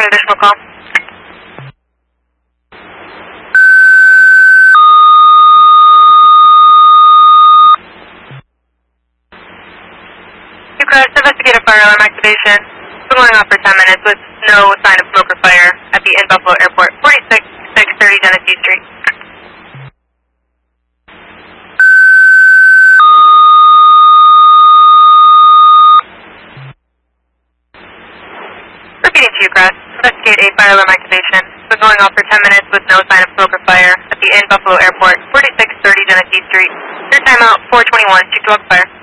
for an additional call. Newcrest, investigate a fire alarm activation. It's been going on for 10 minutes with no sign of smoke or fire at the in Buffalo Airport, 46630 Genesee Street. Repeating to Newcrest, investigate a fire alarm activation. It's been going on for 10 minutes with no sign of smoke or fire at the in Buffalo Airport, 4630 Genesee Street. Your timeout, 421, 212 fire.